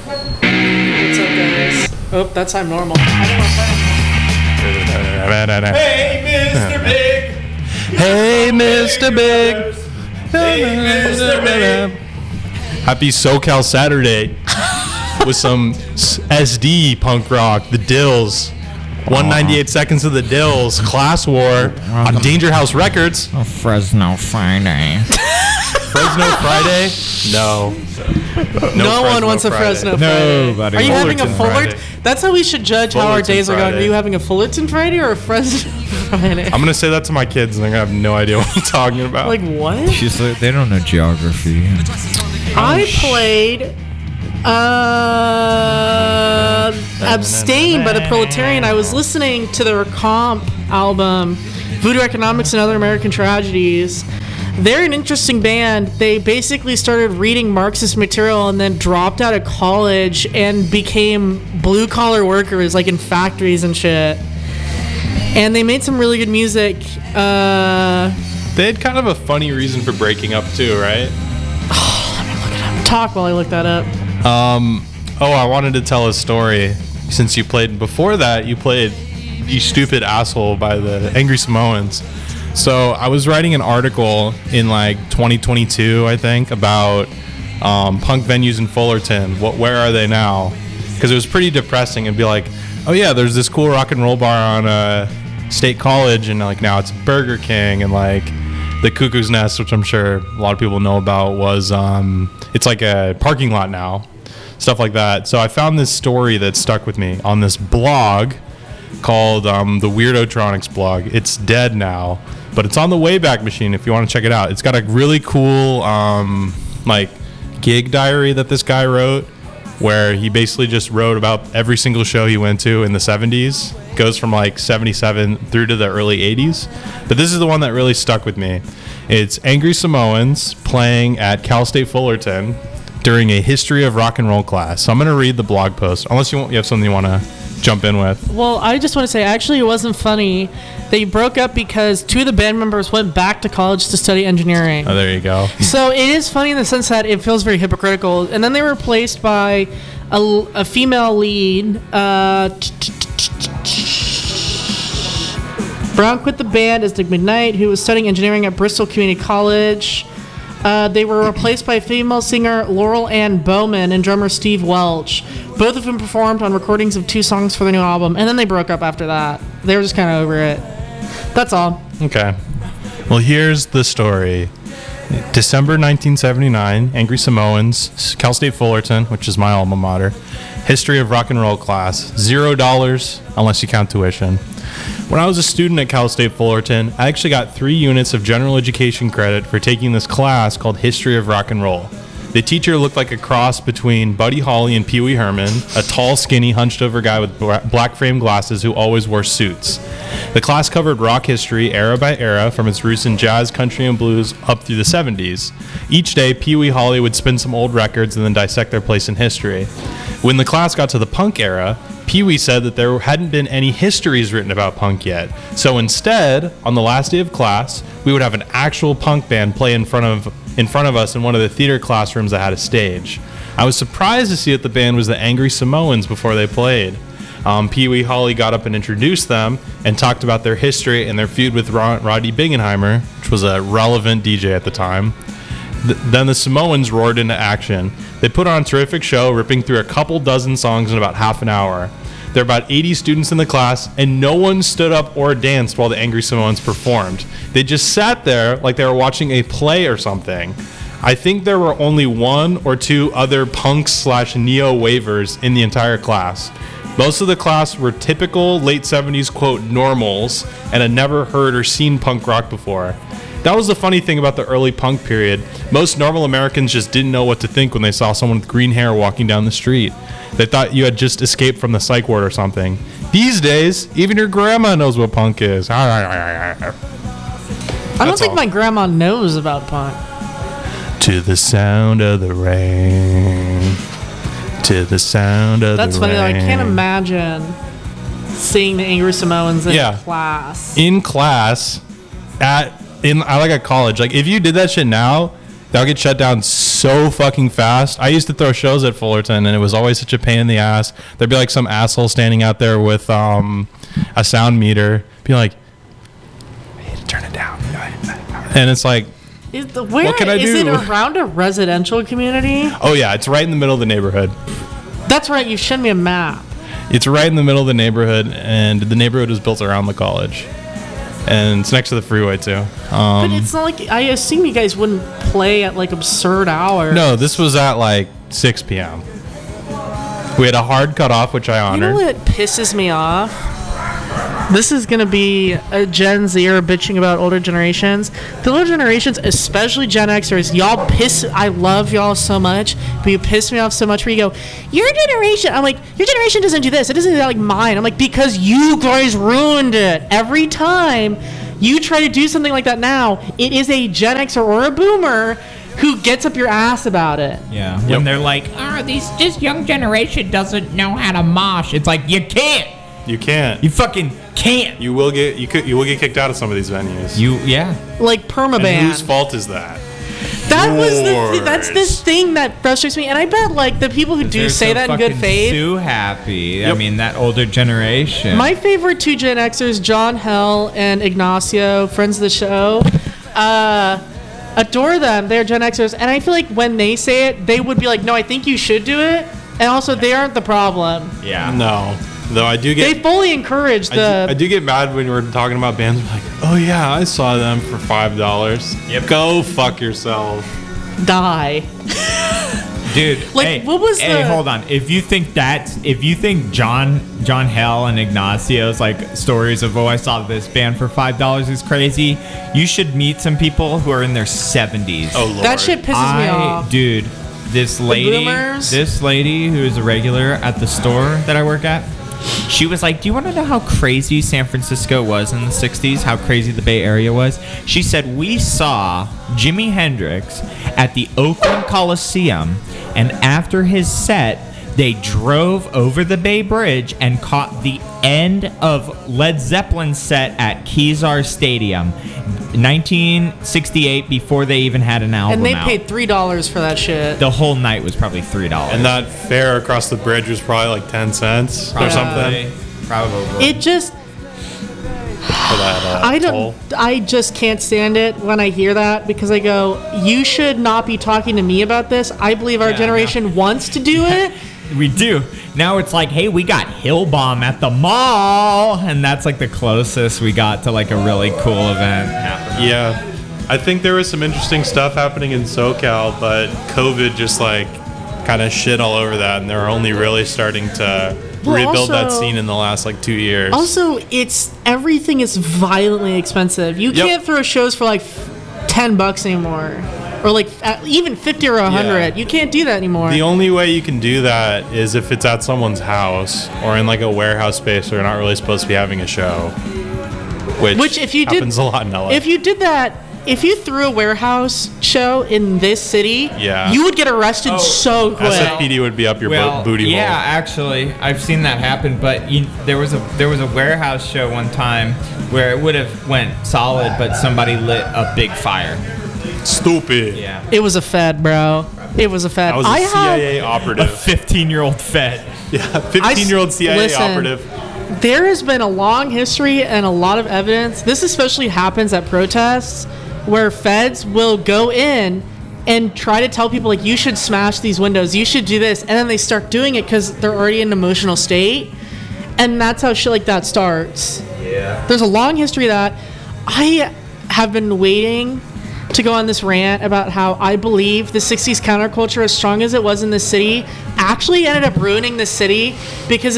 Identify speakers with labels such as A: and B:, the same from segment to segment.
A: What's up, guys? Oh, that's I'm normal. I don't know.
B: Hey, Mr. Big.
C: Hey, Mr. Big.
B: Hey, Mr. Big.
C: Happy SoCal Saturday with some SD punk rock, the Dills. 198 Seconds of the Dills, Class War on Danger House Records.
D: Fresno Friday.
C: Fresno Friday? No.
A: No one wants a Fresno Friday.
D: Nobody.
A: Are you having a
C: Fullerton
A: Fullerton?
C: Friday.
A: That's how we should judge how our
C: Fullerton
A: days are going. Are
C: Friday.
A: you having a Fullerton Friday or a Fresno Friday?
C: I'm going to say that to my kids and they're going to have no idea what I'm talking about.
A: Like what?
D: She's like, they don't know geography.
A: I played Abstain by the Proletarian. I was listening to their comp album, Voodoo Economics and Other American Tragedies. They're an interesting band. They basically started reading Marxist material and then dropped out of college and became blue-collar workers, like in factories and shit. And they made some really good music.
C: They had kind of a funny reason for breaking up too, right?
A: Talk while I look that up.
C: I wanted to tell a story. Since you played before that, you played You Stupid Asshole by the Angry Samoans. So I was writing an article in like 2022, I think, about punk venues in Fullerton. Where are they now? Because it was pretty depressing. It'd be like, oh yeah, there's this cool rock and roll bar on State College, and like now it's Burger King, and like the Cuckoo's Nest, which I'm sure a lot of people know about, was it's like a parking lot now, stuff like that. So I found this story that stuck with me on this blog called the Weirdotronics blog. It's dead now, but it's on the Wayback Machine if you want to check it out. It's got a really cool like gig diary that this guy wrote, where he basically just wrote about every single show he went to in the 70s. Goes from like 77 through to the early 80s. But this is the one that really stuck with me. It's Angry Samoans playing at Cal State Fullerton during a history of rock and roll class. So I'm going to read the blog post, unless you have something you want to jump in with.
A: Well, I just want to say, actually, it wasn't funny. They broke up because two of the band members went back to college to study engineering.
C: Oh, there you go.
A: So it is funny in the sense that it feels very hypocritical. And then they were replaced by a female lead. Brown quit the band as Dick McKnight, who was studying engineering at Bristol Community College. They were replaced by female singer Laurel Ann Bowman and drummer Steve Welch. Both of them performed on recordings of 2 songs for the new album, and then they broke up after that. They were just kind of over it. That's all.
C: Okay. Well, here's the story. December 1979, Angry Samoans, Cal State Fullerton, which is my alma mater. History of rock and roll class. $0 unless you count tuition. When I was a student at Cal State Fullerton, I actually got 3 units of general education credit for taking this class called History of Rock and Roll. The teacher looked like a cross between Buddy Holly and Pee Wee Herman, a tall, skinny, hunched-over guy with black frame glasses who always wore suits. The class covered rock history era by era from its roots in jazz, country, and blues up through the 70s. Each day, Pee Wee Holly would spin some old records and then dissect their place in history. When the class got to the punk era, Pee Wee said that there hadn't been any histories written about punk yet. So instead, on the last day of class, we would have an actual punk band play in front of us in one of the theater classrooms that had a stage. I was surprised to see that the band was the Angry Samoans before they played. Pee Wee Holly got up and introduced them and talked about their history and their feud with Roddy Bingenheimer, which was a relevant DJ at the time. Then the Samoans roared into action. They put on a terrific show, ripping through a couple dozen songs in about half an hour. There were about 80 students in the class, and no one stood up or danced while the Angry Samoans performed. They just sat there like they were watching a play or something. I think there were only 1 or 2 other punks/neo-wavers in the entire class. Most of the class were typical late 70s, quote, normals, and had never heard or seen punk rock before. That was the funny thing about the early punk period. Most normal Americans just didn't know what to think when they saw someone with green hair walking down the street. They thought you had just escaped from the psych ward or something. These days, even your grandma knows what punk is.
A: I don't think my grandma knows about punk.
C: To the sound of the rain. To the sound of
A: That's
C: the
A: funny,
C: rain.
A: though. I can't imagine seeing the Angry Samoans in
C: Yeah.
A: class.
C: In class, at college. Like, if you did that shit now, That'll get shut down so fucking fast. I used to throw shows at Fullerton, and it was always such a pain in the ass. There'd be like some asshole standing out there with a sound meter, be like, "I need to turn it down," and it's like,
A: What
C: can I
A: is
C: do?
A: it around a residential community?
C: oh yeah, it's right in the middle of the neighborhood.
A: That's right. You sent me a map.
C: It's right in the middle of the neighborhood, and the neighborhood is built around the college, and it's next to the freeway too.
A: But it's not like I assume you guys wouldn't play at like absurd hours.
C: No, this was at like 6 p.m. We had a hard cutoff, which I
A: You
C: honored.
A: know what pisses me off? This is gonna be a Gen Zer bitching about older generations. The older generations, especially Gen Xers, y'all piss. I love y'all so much, but you piss me off so much. Where you go, your generation. I'm like, your generation doesn't do this. It doesn't do that like mine. I'm like, because you guys ruined it. Every time you try to do something like that now, it is a Gen Xer or a Boomer who gets up your ass about it.
D: Yeah. When they're like, this young generation doesn't know how to mosh. It's like, you can't.
C: You can't.
D: You fucking can't.
C: You will get kicked out of some of these venues.
A: Like
C: And
A: permaban.
C: whose fault is that?
A: That's this thing that frustrates me, and I bet like the people who do
D: They're
A: say
D: so
A: that in good
D: fucking
A: faith.
D: Too happy. I
C: Yep.
D: mean, that older generation.
A: My favorite two Gen Xers, John Hell and Ignacio, friends of the show, adore them. They're Gen Xers, and I feel like when they say it, they would be like, "No, I think you should do it," and also they aren't the problem.
D: yeah.
C: No. Though I do
A: They
C: get
A: fully encourage
C: I
A: the.
C: do get mad when we're talking about bands. I'm like, oh yeah, I saw them for $5.
D: Yep.
C: Go fuck yourself.
A: Die.
D: Dude,
A: Like,
D: hey,
A: what was
D: hey,
A: the-
D: hold on. If you think John Hell and Ignacio's like stories of I saw this band for $5 is crazy, you should meet some people who are in their 70s.
C: Oh lord.
A: That shit pisses me off.
D: Dude, this lady who is a regular at the store that I work at, she was like, do you want to know how crazy San Francisco was in the 60s? How crazy the Bay Area was? She said, we saw Jimi Hendrix at the Oakland Coliseum, and after his set, they drove over the Bay Bridge and caught the end of Led Zeppelin's set at Kezar Stadium, 1968, before they even had an album
A: And they
D: out.
A: paid $3 for that shit.
D: The whole night was probably $3.
C: And that fare across the bridge was probably like 10 cents or something.
D: Probably.
A: It just.
C: For that,
A: I
C: toll.
A: don't. I just can't stand it when I hear that because I go, you should not be talking to me about this. I believe our generation wants to do it.
D: We do. Now it's like, hey, we got Hill Bomb at the mall, and that's like the closest we got to like a really cool event happening.
C: Yeah. I think there was some interesting stuff happening in SoCal, but COVID just like kind of shit all over that, and they're only really starting to
A: Well,
C: rebuild that
A: also-
C: scene in the last like 2 years.
A: Also, everything is violently expensive. You
C: Yep.
A: can't throw shows for like $10 anymore, or like even 50 or 100.
C: Yeah.
A: You can't do that anymore.
C: The only way you can do that is if it's at someone's house or in like a warehouse space where you're not really supposed to be having a show. Which
A: if you did,
C: happens a lot in LA.
A: if you did that, if you threw a warehouse show in this city,
C: Yeah.
A: you would get arrested so quick.
C: SFPD would be up your booty hole.
D: yeah, actually, I've seen that happen. But there was a warehouse show one time where it would have went solid, but somebody lit a big fire.
C: Stupid.
D: Yeah,
A: It was a fed, bro. It was a fed.
C: I was a CIA operative.
D: 15-year-old Fed.
C: Yeah, 15-year-old CIA
A: Listen,
C: operative.
A: There has been a long history and a lot of evidence. This especially happens at protests where feds will go in and try to tell people, like, you should smash these windows, you should do this. And then they start doing it because they're already in an emotional state. And that's how shit like that starts.
D: Yeah.
A: There's a long history of that. I have been waiting to go on this rant about how I believe the 60s counterculture, as strong as it was in this city, actually ended up ruining the city because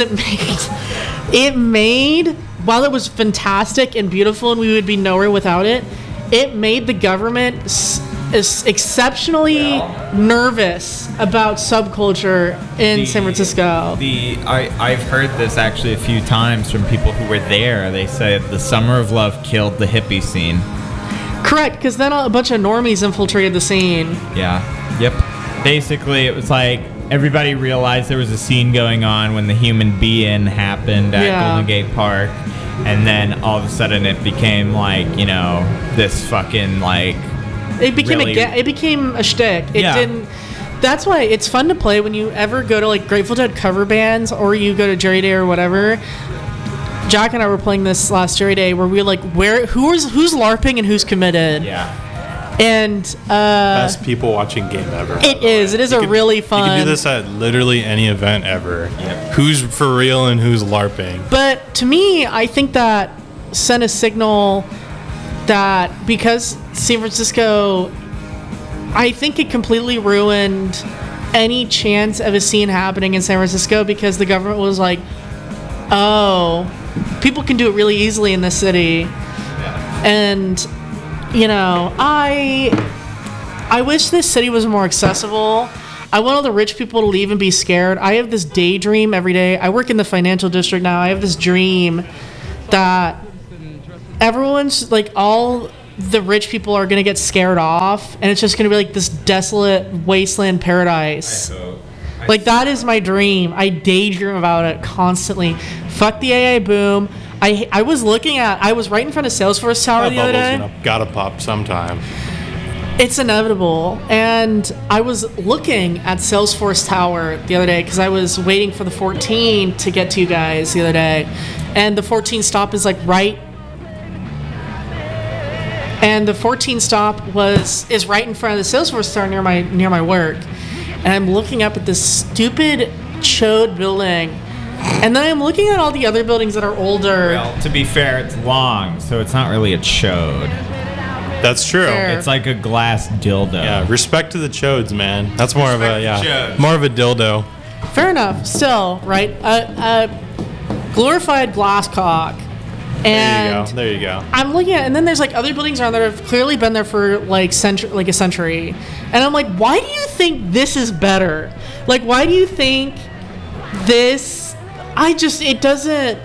A: it made, while it was fantastic and beautiful and we would be nowhere without it, it made the government exceptionally nervous about subculture in San Francisco.
D: I've heard this actually a few times from people who were there. They said the Summer of Love killed the hippie scene.
A: Correct, because then a bunch of normies infiltrated the scene.
D: Yeah. Yep. Basically, it was like everybody realized there was a scene going on when the Human Be-In happened at Golden Gate Park. And then all of a sudden it became like, this fucking like
A: It became
D: really,
A: it became a shtick. It
D: Yeah.
A: didn't. That's why it's fun to play when you ever go to like Grateful Dead cover bands or you go to Jerry Day or whatever. Jack and I were playing this last Jerry Day where we were like, who's LARPing and who's committed?
D: Yeah.
A: And
C: Best people watching game ever.
A: it is really fun.
C: You can do this at literally any event ever.
D: Yep.
C: Who's for real and who's LARPing?
A: But to me, I think that sent a signal that because San Francisco, I think it completely ruined any chance of a scene happening in San Francisco because the government was like, oh, people can do it really easily in this city. And, you know, I wish this city was more accessible. I want all the rich people to leave and be scared. I have this daydream every day. I work in the financial district now. I have this dream that everyone's like all the rich people are going to get scared off and it's just going to be like this desolate wasteland paradise. Like that is my dream. I daydream about it constantly. Fuck the AI boom. I was right in front of Salesforce Tower the other day.
C: Gotta pop sometime.
A: It's inevitable. And I was looking at Salesforce Tower the other day because I was waiting for the 14 to get to you guys the other day. And the 14 stop is like right. And the 14 stop is right in front of the Salesforce Tower near my work. And I'm looking up at this stupid chode building. And then I'm looking at all the other buildings that are older.
D: Well, to be fair, it's long, so it's not really a chode.
C: That's true.
A: Fair.
D: It's like a glass dildo.
C: Yeah, respect to the chodes, man. That's more
D: Respect
C: of a
D: the chodes.
C: more of a dildo.
A: Fair enough. Still, right? A glorified glass cock. And
C: There you go.
A: I'm looking at, and then there's like other buildings around that have clearly been there for like a century, and I'm like, why do you think this is better? Like, why do you think this? It doesn't.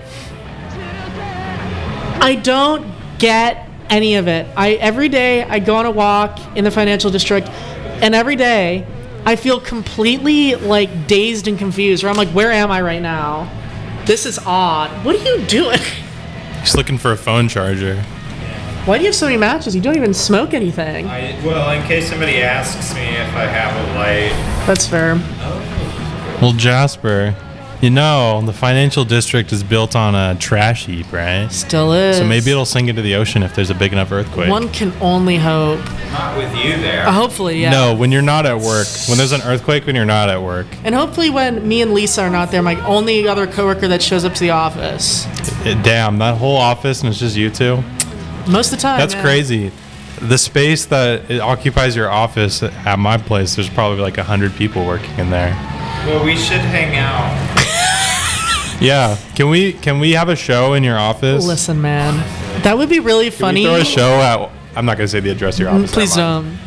A: I don't get any of it. Every day I go on a walk in the financial district, and every day I feel completely like dazed and confused. Where I'm like, where am I right now? This is odd. What are you doing?
C: He's looking for a phone charger.
A: Why do you have so many matches? You don't even smoke anything.
B: Well, in case somebody asks me if I have a light.
A: That's fair.
C: Well, Jasper, you know the financial district is built on a trash heap, right?
A: Still is.
C: So maybe it'll sink into the ocean if there's a big enough earthquake.
A: One can only hope.
B: Not with you there.
A: Hopefully, yeah.
C: No, when you're not at work. When there's an earthquake, when you're not at work.
A: And hopefully when me and Lisa are not there, my only other coworker that shows up to the office.
C: Damn, that whole office and it's just you two?
A: Most of the time.
C: That's
A: man.
C: crazy. The space that it occupies your office at my place, there's probably like 100 people working in there.
B: Well, we should hang out.
C: Yeah. Can we have a show in your office?
A: Listen, man. That would be really
C: Can
A: funny.
C: we throw a show at... I'm not going to say the address of your office.
A: Please
C: never
A: don't.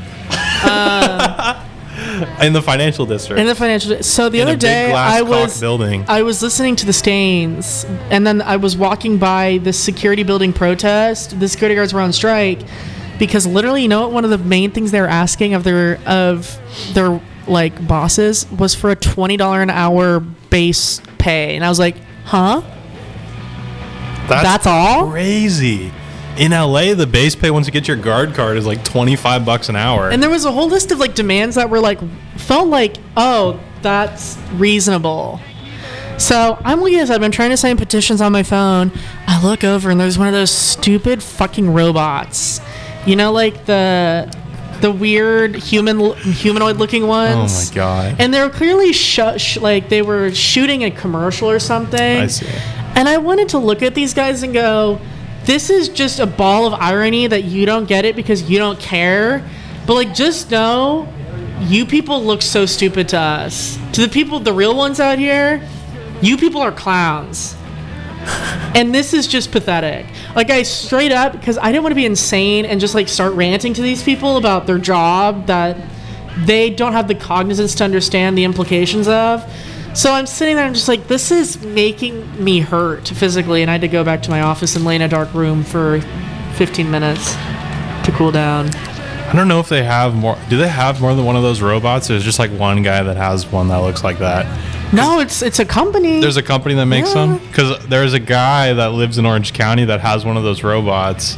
C: mind. In the financial district.
A: In the financial. So the
C: In a
A: other
C: big
A: day,
C: glass
A: I
C: cock building.
A: was listening to the Stains, and then I was walking by the security building protest. The security guards were on strike because literally, you know what? One of the main things they were asking of their like bosses was for a $20 an hour base pay, and I was like, huh? That's all?
C: Crazy. In LA, the base pay once you get your guard card is like $25 an hour.
A: And there was a whole list of like demands that were like felt like, oh, that's reasonable. So I'm looking at this. I've been trying to sign petitions on my phone. I look over and there's one of those stupid fucking robots. You know, like the weird humanoid looking ones.
C: Oh my god.
A: And they were clearly like they were shooting a commercial or something.
C: I see.
A: And I wanted to look at these guys and go, this is just a ball of irony that you don't get it because you don't care. But like, just know, you people look so stupid to us. To the people, the real ones out here, you people are clowns. And this is just pathetic. Like, I straight up, because I didn't want to be insane and just like start ranting to these people about their job that they don't have the cognizance to understand the implications of. So I'm sitting there and just like, this is making me hurt physically, and I had to go back to my office and lay in a dark room for 15 minutes to cool down.
C: I don't know if they have more. Do they have more than one of those robots? Or is just like one guy that has one that looks like that?
A: No, it's a company.
C: There's a company that makes
A: Yeah.
C: them? Because there's a guy that lives in Orange County that has one of those robots.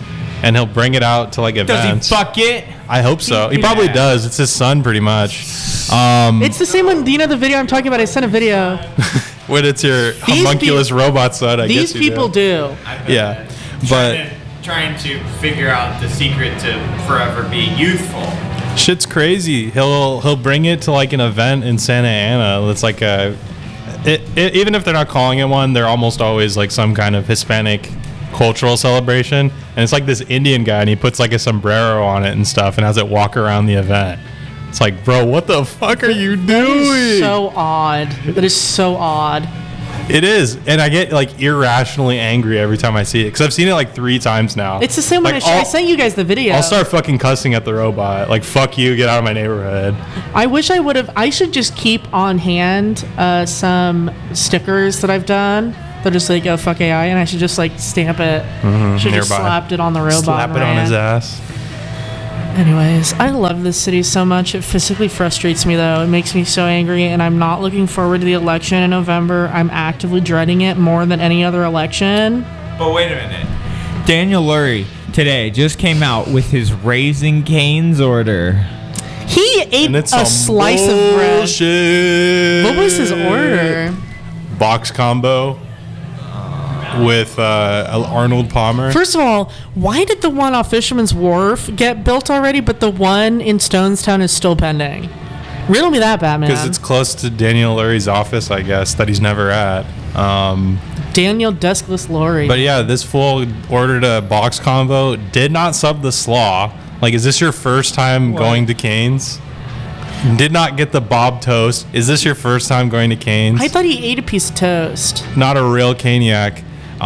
C: and he'll bring it out to like events.
D: Does he fuck it?
C: I hope so. He probably does. It's his son, pretty much.
A: It's the same one. Do you know the video I'm talking about? I sent a video.
C: When it's your homunculus robot son, I guess
A: These people do.
C: Yeah, but
B: trying to figure out the secret to forever being youthful.
C: shit's crazy. He'll bring it to like an event in Santa Ana. It's like even if they're not calling it one, they're almost always like some kind of Hispanic cultural celebration. And it's like this Indian guy, and he puts like a sombrero on it and stuff, and has it walk around the event. It's like, bro, what the fuck are you doing?
A: That is so odd. That is so odd.
C: It is, and I get like irrationally angry every time I see it because I've seen it like 3 times now.
A: It's the same one.
C: Like,
A: I sent you guys the video.
C: I'll start fucking cussing at the robot. Like, fuck you, get out of my neighborhood.
A: I wish I would have. I should just keep on hand some stickers that I've done. They're just like, oh, fuck AI, and I should just like stamp it. Should have just
C: nearby.
A: slapped it on the robot.
C: Slap it on his ass.
A: Anyways, I love this city so much. It physically frustrates me, though. It makes me so angry, and I'm not looking forward to the election in November. I'm actively dreading it more than any other election.
D: But wait a minute. Daniel Lurie today just came out with his Raising Cane's order.
A: He ate
C: And it's
A: a slice of bread.
C: bullshit.
A: What was his order?
C: Box combo with Arnold Palmer.
A: First of all, why did the one off Fisherman's Wharf get built already, but the one in Stonestown is still pending? Riddle me that, Batman.
C: Because it's close to Daniel Lurie's office, I guess, that he's never at.
A: Daniel Deskless Lurie.
C: But yeah, this fool ordered a box combo, did not sub the slaw. Like, is this your first time going to Cane's? Did not get the Bob toast. Is this your first time going to Cane's?
A: I thought he ate a piece of toast.
C: Not a real Caniac.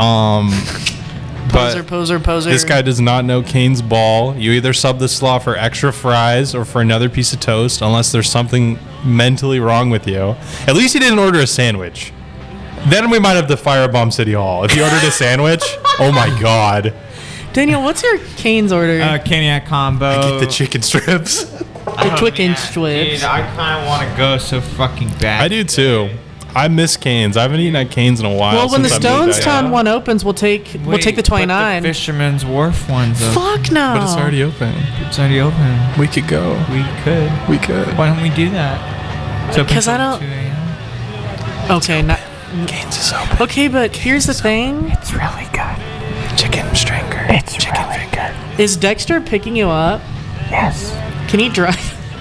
A: Poser.
C: This guy does not know Cane's ball. You either sub the slaw for extra fries or for another piece of toast, unless there's something mentally wrong with you. At least he didn't order a sandwich. Then we might have to firebomb City Hall. If you ordered a sandwich, oh my god.
A: Daniel, what's your Cane's order?
D: Caniac combo.
C: Get the chicken strips.
A: the chicken strips.
D: Dude, I kind of want to go so fucking bad.
C: I do too. I miss Cane's. I haven't eaten at Cane's in a while.
A: Well, when the
C: since I moved out
A: Stonestown
C: here.
A: one opens, we'll take the
D: But
A: 29.
D: the Fisherman's Wharf one's up.
A: Fuck no.
C: But it's already open.
D: It's already open.
C: We could go.
D: We could.
C: We could.
D: Why don't we do that? It's open
A: 'Cause I
D: till
A: don't-
D: 2 a.m.
A: Okay,
C: Cane's is open.
A: okay, but here's the thing:
D: It's really good.
C: Chicken stringer.
D: It's really good.
A: is Dexter picking you up?
D: Yes.
A: Can he drive?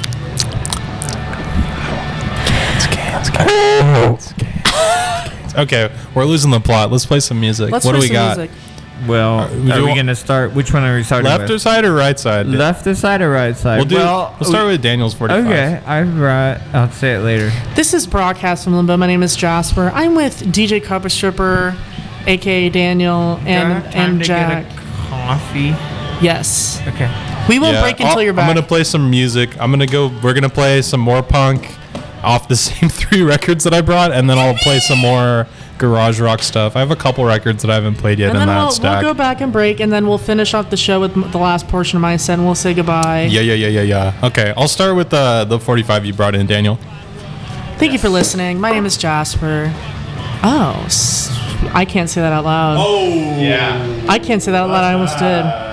C: Okay, we're losing the plot. Let's play some music.
A: Let's
C: what do
A: play
C: we
A: some
C: got?
A: music.
D: Well,
C: do
D: are
C: you
D: we
C: want-
D: going to start? Which one are we starting
C: Left
D: with?
C: side or right side?
D: Left side or right side?
C: We'll start with Daniel's 45.
D: Okay, I'll say it later.
A: This is Broadcast from Limbo. My name is Jasper. I'm with DJ Carpet Stripper, aka Daniel, and Jack.
D: Get a coffee.
A: Yes.
D: Okay.
A: We won't break until you're back.
C: I'm gonna play some music. We're gonna play some more punk off the same 3 records that I brought, and then I'll play some more garage rock stuff. I have a couple records that I haven't played yet
A: and
C: in
A: then
C: that
A: we'll
C: stack.
A: go back and break, and then we'll finish off the show with the last portion of my set, and we'll say goodbye.
C: Yeah. Okay, I'll start with the 45 you brought in, Daniel.
A: Thank you for listening. My name is Jasper. Oh, I can't say that out loud.
B: Oh, yeah.
A: I can't say that out loud. I almost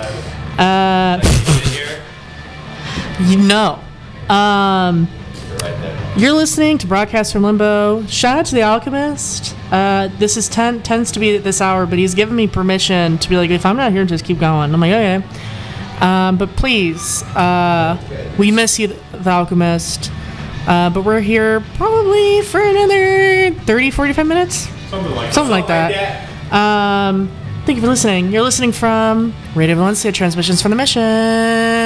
A: did. No. You're listening to Broadcast from Limbo. Shout out to The Alchemist. This is tends to be at this hour, but he's given me permission to be like, if I'm not here, just keep going. I'm like, okay. But please, we miss you, The Alchemist. But we're here probably for another 30, 45 minutes? Something like that. Thank you for listening. You're listening from Radio Valencia, Transmissions from the Mission.